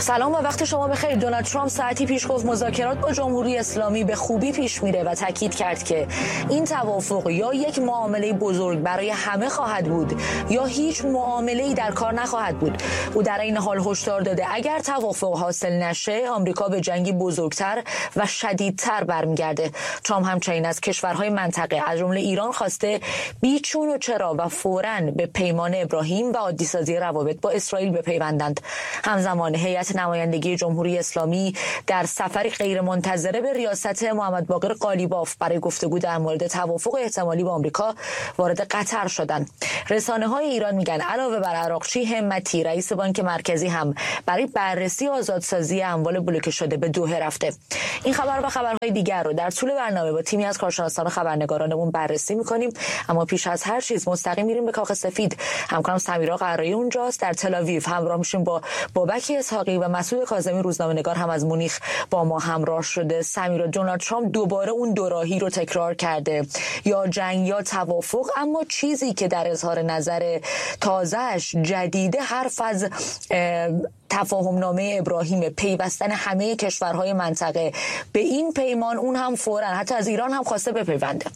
سلام و وقت شما بخیر. دونالد ترامپ ساعتی پیش گفت مذاکرات با جمهوری اسلامی به خوبی پیش میره و تاکید کرد که این توافق یا یک معامله بزرگ برای همه خواهد بود یا هیچ معامله‌ای در کار نخواهد بود. او در این حال هشدار داده اگر توافق حاصل نشه آمریکا به جنگی بزرگتر و شدیدتر برمیگرده. ترامپ همچنین از کشورهای منطقه از جمله ایران خواسته بیچون و چرا و فوراً به پیمان ابراهیم و عادی‌سازی روابط با اسرائیل بپیوندند. همزمان هیئت نمایندگی جمهوری اسلامی در سفری غیرمنتظره به ریاست محمد باقر قالیباف برای گفتگو در مورد توافق احتمالی با آمریکا وارد قطر شدند. رسانه‌های ایران میگن علاوه بر عراقچی همتی رئیس بانک مرکزی هم برای بررسی آزادسازی اموال بلوکه شده به دوحه رفته. این خبر و خبرهای دیگر رو در طول برنامه با تیمی از کارشناسان و خبرنگارانمون بررسی می‌کنیم، اما پیش از هر چیز مستقیم میریم به کاخ سفید. همکارم سمیرا قرایی اونجاست در تل آویو. همراه میشیم با بابک اسحاقی و مسعود کاظمی روزنامه‌نگار هم از مونیخ با ما همراه شده. سمیرا، دونالد ترامپ دوباره اون دوراهی رو تکرار کرده، یا جنگ یا توافق، اما چیزی که در اظهار نظر تازه‌اش جدیده حرف از تفاهم نامه ابراهیم، پیوستن همه کشورهای منطقه به این پیمان، اون هم فوراً حتی از ایران هم خواسته بپیونده.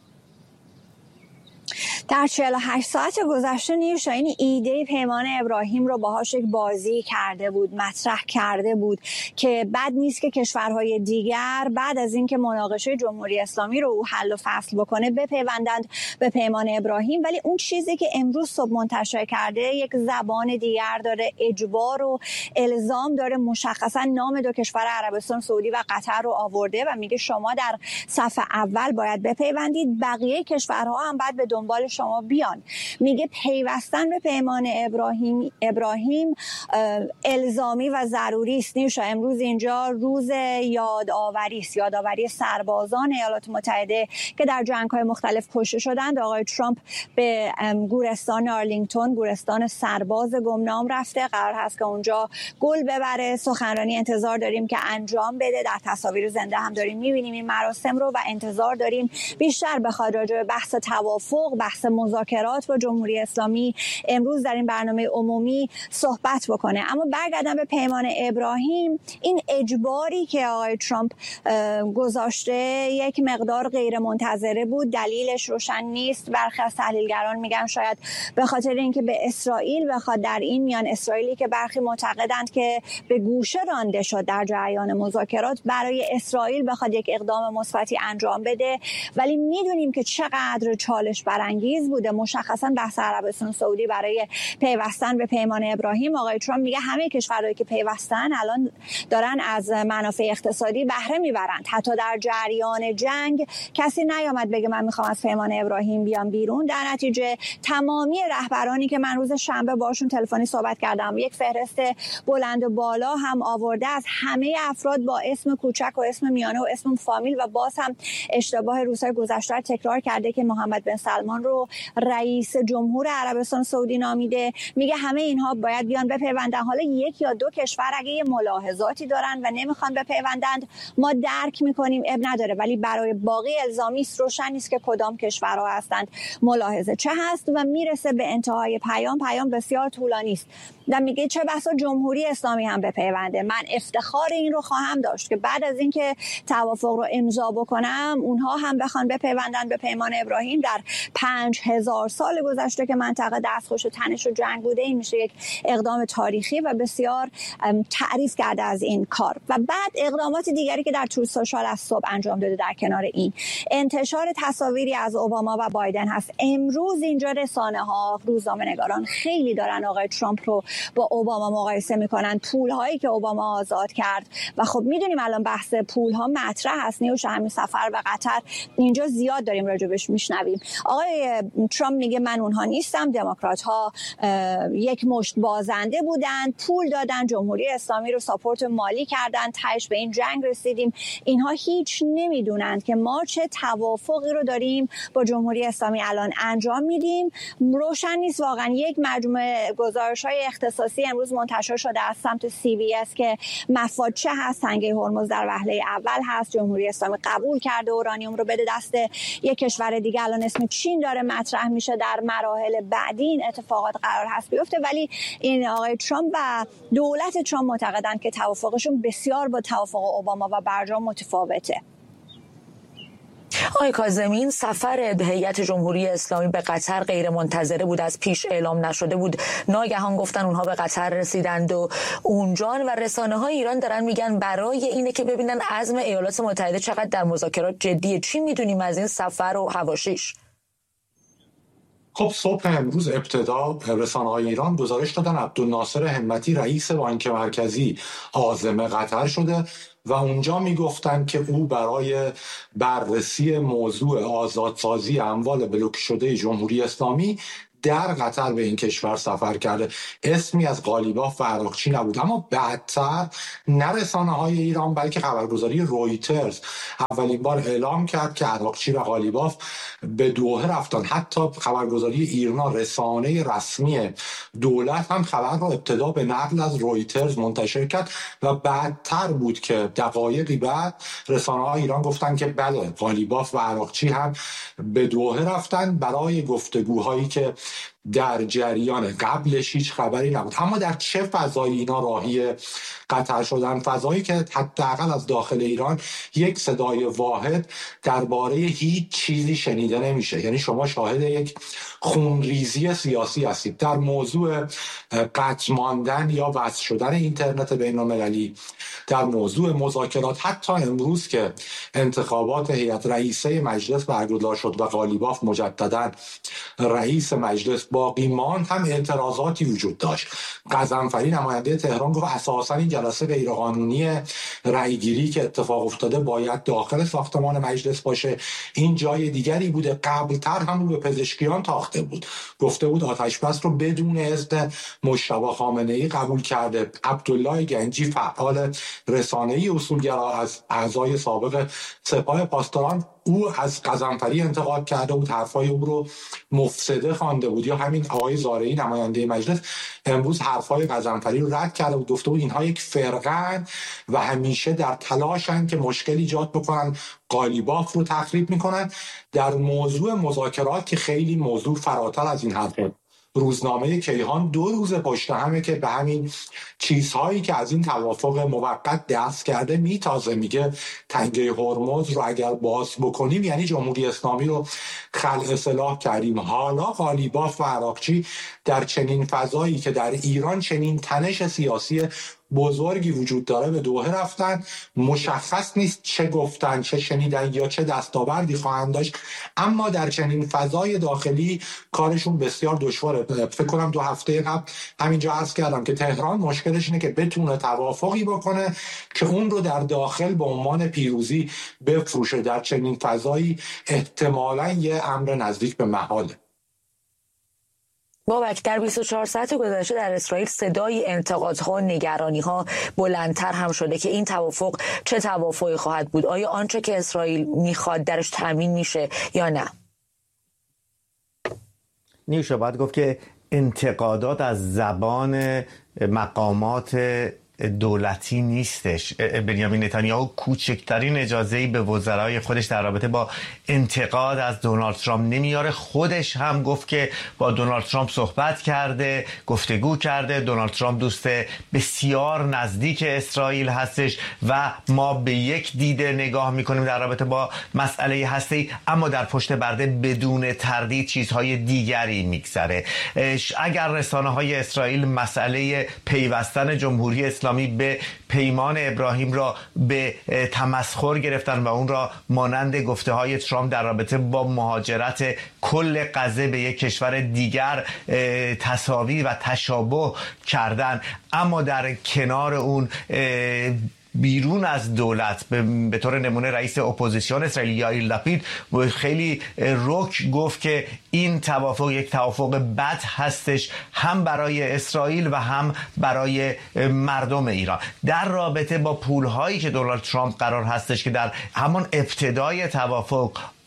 در 48 ساعت گذشته نیوشا این ایده پیمان ابراهیم رو باهاش یک بازی کرده بود، مطرح کرده بود که بد نیست که کشورهای دیگر بعد از اینکه مناقشه جمهوری اسلامی رو او حل و فصل بکنه بپیوندند به پیمان ابراهیم. ولی اون چیزی که امروز صبح منتشر کرده یک زبان دیگر داره، اجبار و الزام داره، مشخصا نام دو کشور عربستان سعودی و قطر رو آورده و میگه شما در صف اول باید بپیوندید، بقیه کشورها هم بعد به دنبال شما بیان. میگه پیوستن به پیمان ابراهیم الزامی و ضروری است. نیوشا امروز اینجا روز یادآوری است، یادآوری سربازان ایالات متحده که در جنگ‌های مختلف کشته شدند. آقای ترامپ به گورستان آرلینگتون، گورستان سرباز گمنام رفته، قرار هست که اونجا گل ببره. سخنرانی انتظار داریم که انجام بده، در تصاویر زنده هم داریم می‌بینیم این مراسم رو و انتظار داریم بیشتر بخواد راجع به بحث توافق، بحث مذاکرات با جمهوری اسلامی امروز در این برنامه عمومی صحبت بکنه. اما برگردم به پیمان ابراهیم، این اجباری که آقای ترامپ گذاشته یک مقدار غیر منتظره بود، دلیلش روشن نیست. برخی از تحلیلگران میگن شاید به خاطر اینکه به اسرائیل بخواد در این میان، اسرائیلی که برخی معتقدند که به گوشه رانده شد در جریان مذاکرات، برای اسرائیل بخواد یک اقدام مثبتی انجام بده. ولی میدونیم که چقدر چالش برانگیز بوده مشخصا بحث عربستان سعودی برای پیوستن به پیمان ابراهیم. آقای ترامپ میگه همه کشورهایی که پیوستن الان دارن از منافع اقتصادی بهره میبرند. حتی در جریان جنگ کسی نیامد بگه من میخوام از پیمان ابراهیم بیام بیرون. در نتیجه تمامی رهبرانی که من روز شنبه باشون تلفنی صحبت کردم، یک فهرست بلند و بالا هم آورده از همه افراد با اسم کوچک و اسم میانه و اسم فامیل، و باز هم اشتباه روزهای گذشته تکرار کرده که محمد بن سلمان رو رئیس جمهور عربستان سعودی نامیده. میگه همه اینها باید بیان بپیوندن. حالا یک یا دو کشور اگه یه ملاحظاتی دارن و نمیخوان بپیوندند ما درک میکنیم، اب نداره، ولی برای باقی الزامی است. روشن نیست که کدام کشورها هستند، ملاحظه چه هست و میرسه به انتهای پیام بسیار طولانی است. و میگه چه بسا جمهوری اسلامی هم بپیونده. من افتخار این رو خواهم داشت که بعد از اینکه توافق رو امضا بکنم اونها هم بخوان بپیوندن به پیمان ابراهیم. در 5000 سال گذشته که منطقه دستخوش تنش و جنگ بوده، این میشه یک اقدام تاریخی و بسیار تعریف کرده از این کار. و بعد اقدامات دیگری که در تروث سوشال از صبح انجام داده، در کنار این انتشار تصاویری از اوباما و بایدن هست. امروز اینجا رسانه‌ها، روزنامه‌نگاران خیلی دارن آقای ترامپ رو با اوباما مقایسه میکنن، پول‌هایی که اوباما آزاد کرد. و خب میدونیم الان بحث پول‌ها مطرح هست. نیوش همین سفر به قطر اینجا زیاد داریم راجبش میشنویم. آقای ترامپ میگه من اونها نیستم، دموکرات‌ها یک مشت بازنده بودن، پول دادن، جمهوری اسلامی رو ساپورت مالی کردن، تهش به این جنگ رسیدیم. اینها هیچ نمیدونند که ما چه توافقی رو داریم با جمهوری اسلامی الان انجام میدیم. روشن نیست واقعا. یک مجموعه گزارش‌های اختصاصی امروز منتشر شده از سمت CBS که مفاد چه هست تنگه هرمز در وهله اول هست. جمهوری اسلامی قبول کرده اورانیوم رو بده دست یک کشور دیگه. الان اسم چین داره مطرح میشه. در مراحل بعدی این اتفاقات قرار هست بیفته، ولی این آقای ترامپ و دولت ترامپ معتقدند که توافقشون بسیار با توافق اوباما و برجام متفاوته. آقای کاظمی، سفر هیئت جمهوری اسلامی به قطر غیر منتظره بود، از پیش اعلام نشده بود. ناگهان گفتن اونها به قطر رسیدند و اونجان و رسانه‌های ایران دارن میگن برای اینه که ببینن عزم ایالات متحده چقدر در مذاکرات جدیه. چی میدونیم از این سفر و حواشیش؟ خب صبح امروز ابتدا رسانه‌های ایران گزارش دادن عبدالناصر همتی رئیس بانک مرکزی عازم قطر شده و اونجا میگفتن که او برای بررسی موضوع آزادسازی اموال بلوک شده جمهوری اسلامی در قطر به این کشور سفر کرده. اسمی از قالیباف و عراقچی نبود. اما بعدتر نه رسانه‌های ایران بلکه خبرگزاری رویترز اولین بار اعلام کرد که عراقچی و قالیباف به دوحه رفتن. حتی خبرگزاری ایرنا، رسانه رسمی دولت، هم خبر رو ابتدا به نقل از رویترز منتشر کرد و بعدتر بود که دقایقی بعد رسانه‌های ایران گفتن که بله، قالیباف و عراقچی هم به دوحه رفتن برای گفتگوهایی که در جریان قبلش هیچ خبری نبود. اما در چه فضایی اینا راهی قطر شدن؟ فضایی که حداقل از داخل ایران یک صدای واحد درباره هیچ چیزی شنیده نمیشه. یعنی شما شاهد یک خونریزی سیاسی هستید در موضوع قطع ماندن یا وصل شدن اینترنت بین‌المللی، در موضوع مذاکرات. حتی امروز که انتخابات هیئت رئیسه مجلس برگزار شد و قالیباف مجددا رئیس مجلس باقی ماند، هم اعتراضاتی وجود داشت. غضنفری نماینده تهران گفت اساساً این جلسه غیرقانونی رأیگیری که اتفاق افتاده باید داخل ساختمان مجلس باشه. این جای دیگری بوده. قبلتر هم به پزشکیان تاخته بود، گفته بود آتش‌بس رو بدون اذن مجتبی خامنه‌ای قبول کرده. عبدالله گنجی، فعال رسانه‌ای اصولگرا از اعضای سابق سپاه پاسداران، او از غضنفری انتقاد کرده بود، حرفای او رو مفسده خوانده بود. یا همین آقای زارعی نماینده مجلس امروز حرفای غضنفری رو رد کرده بود، گفته بود اینها یک فرقه‌اند و همیشه در تلاشن که مشکل ایجاد بکنن، قالیباف رو تخریب میکنن. در موضوع مذاکرات که خیلی موضوع فراتر از این حرفه، روزنامه کیهان 2 روز پشت همه که به همین چیزهایی که از این توافق موقت دست کرده میتازه. میگه تنگه هرمز رو اگر باز بکنیم یعنی جمهوری اسلامی رو خلع سلاح کردیم. حالا قالیباف و عراقچی در چنین فضایی که در ایران چنین تنش سیاسی بزرگی وجود داره به دوحه رفتن. مشخص نیست چه گفتن، چه شنیدن یا چه دستاوردی خواهند داشت، اما در چنین فضای داخلی کارشون بسیار دشواره. فکر کنم 2 هفته قبل همینجا عرض کردم که تهران مشکلش اینه که بتونه توافقی بکنه که اون رو در داخل به عنوان پیروزی بفروشه. در چنین فضایی احتمالاً یه امر نزدیک به محاله. بابک، در 24 ساعت گذشته در اسرائیل صدای انتقادها و نگرانی‌ها بلندتر هم شده که این توافق چه توافقی خواهد بود؟ آیا آنچه که اسرائیل میخواد درش تامین میشه یا نه؟ نیوشا باید گفت که انتقادات از زبان مقامات دولتی نیستش. بنیامین نتانیاهو کوچکترین اجازه‌ای به وزرای خودش در رابطه با انتقاد از دونالد ترامپ نمیاره. خودش هم گفت که با دونالد ترامپ صحبت کرده، گفتگو کرده. دونالد ترامپ دوست بسیار نزدیک اسرائیل هستش و ما به یک دیده نگاه میکنیم در رابطه با مسئله هسته‌ای، اما در پشت پرده بدون تردید چیزهای دیگری میگذره. اگر رسانه‌های اسرائیل مسئله پیوستن جمهوری اسلامی به پیمان ابراهیم را به تمسخر گرفتن و اون را مانند گفته های ترامپ در رابطه با مهاجرت کل غزه به یک کشور دیگر تساوی و تشابه کردن، اما در کنار اون بیرون از دولت به طور نمونه رئیس اپوزیسیون اسرائیل یائیر لپید خیلی رک گفت که این توافق یک توافق بد هستش، هم برای اسرائیل و هم برای مردم ایران. در رابطه با پولهایی که دونالد ترامپ قرار هستش که در همان ابتدای توافق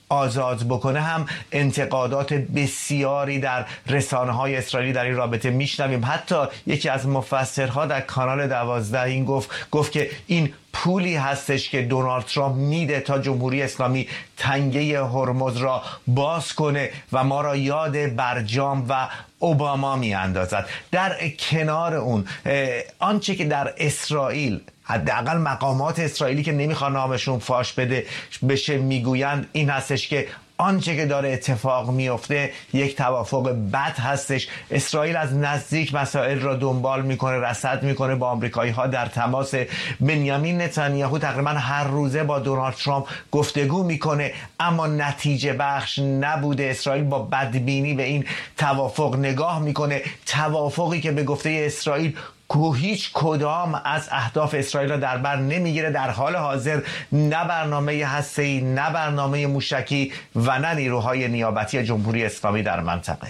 آزاد بکنه هم انتقادات بسیاری در رسانه‌های اسرائیلی در این رابطه میشنویم. حتی یکی از مفسرها در کانال 12 این گفت که این پولی هستش که دونالد ترامپ میده تا جمهوری اسلامی تنگه هرمز را باز کنه و ما را یاد برجام و اوباما میاندازد. در کنار اون آنچه که در اسرائیل حداقل مقامات اسرائیلی که نمیخوان نامشون فاش بشه میگویند این هستش که آنچه که داره اتفاق میفته یک توافق بد هستش. اسرائیل از نزدیک مسائل را دنبال میکنه، رصد میکنه، با آمریکایی ها در تماس. بنیامین نتانیاهو تقریبا هر روزه با دونالد ترامپ گفتگو میکنه اما نتیجه بخش نبوده. اسرائیل با بدبینی به این توافق نگاه میکنه، توافقی که به گفته اسرائیل هیچ کدام از اهداف اسرائیل را در بر نمیگیره. در حال حاضر نه برنامه هسته‌ای، نه برنامه موشکی و نه نیروهای نیابتی جمهوری اسلامی در منطقه.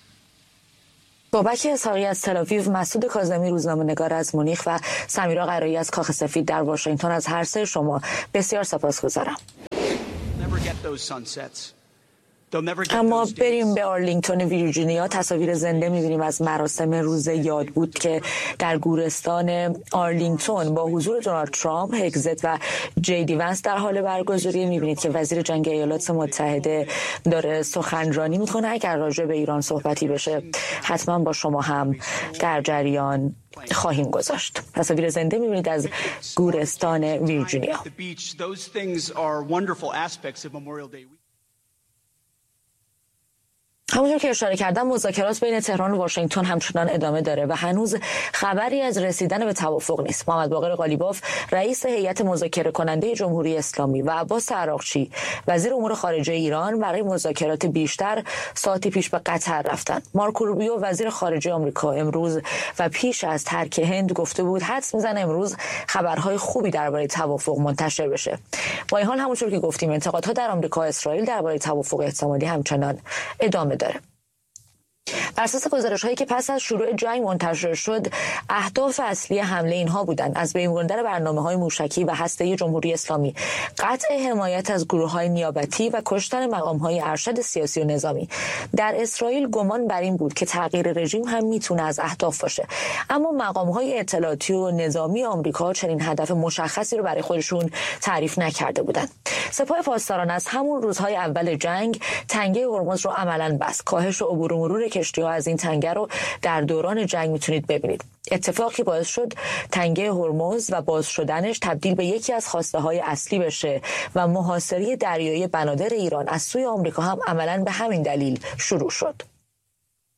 بابک اسحاقی از تل‌آویو، مسعود کاظمی روزنامه‌نگار از مونیخ و سمیرا قرایی از کاخ سفید در واشنگتن، از هر سه شما بسیار سپاسگزارم. اما بریم به آرلینگتون ویرجینیا. تصاویر زنده می‌بینیم از مراسم روز یاد بود که در گورستان آرلینگتون با حضور دونالد ترامپ، هگزت و جی دی ونس در حال برگزاری. می‌بینید که وزیر جنگ ایالات متحده داره سخنرانی می‌کنه. اگر راجع به ایران صحبتی بشه حتما با شما هم در جریان خواهیم گذاشت. تصاویر زنده می‌بینید از گورستان ویرجینیا. همونطور که اشاره کردم مذاکرات بین تهران و واشنگتن همچنان ادامه داره و هنوز خبری از رسیدن به توافق نیست. محمد باقر قالیباف رئیس هیئت مذاکره کننده جمهوری اسلامی و عباس عراقچی وزیر امور خارجه ایران برای مذاکرات بیشتر ساعتی پیش به قطر رفتن. مارکو روبیو وزیر خارجه آمریکا امروز و پیش از ترک هند گفته بود حدس میزنه امروز خبرهای خوبی درباره توافق منتشر بشه. با این حال همونطور که گفتیم انتقادها در آمریکا و اسرائیل درباره توافق احتمالی همچنان ادامه داره. بر اساس گزارش‌هایی که پس از شروع جنگ منتشر شد، اهداف اصلی حمله اینها بودند: از بین بردن برنامه‌های موشکی و هسته‌ای جمهوری اسلامی، قطع حمایت از گروه‌های نیابتی و کشتن مقام‌های ارشد سیاسی و نظامی. در اسرائیل گمان بر این بود که تغییر رژیم هم میتونه از اهداف باشه، اما مقام‌های اطلاعاتی و نظامی آمریکا چنین هدف مشخصی رو برای خودشون تعریف نکرده بودند. سپاه پاسداران از همون روزهای اول جنگ تنگه هرمز رو عملاً بست. کاهش و عبور و مرور کشتی‌ها از این تنگه رو در دوران جنگ میتونید ببینید. اتفاقی باعث شد تنگه هرمز و باز شدنش تبدیل به یکی از خواسته‌های اصلی بشه و محاصره دریایی بنادر ایران از سوی آمریکا هم عملاً به همین دلیل شروع شد.